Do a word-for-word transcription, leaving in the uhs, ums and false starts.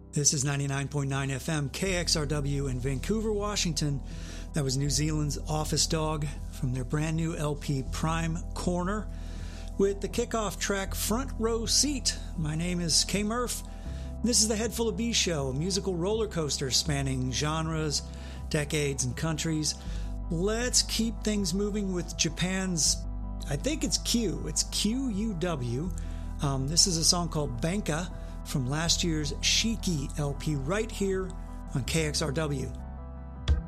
This is ninety-nine point nine F M K X R W in Vancouver, Washington. That was New Zealand's Office Dog from their brand new L P Prime Corner with the kickoff track Front Row Seat. My name is K Murph. This is the Head Full of Bees show, a musical roller coaster spanning genres, decades, and countries. Let's keep things moving with Japan's, I think it's Q, it's Q U W. Um, this is a song called Banka from last year's Shiki L P right here on K X R W.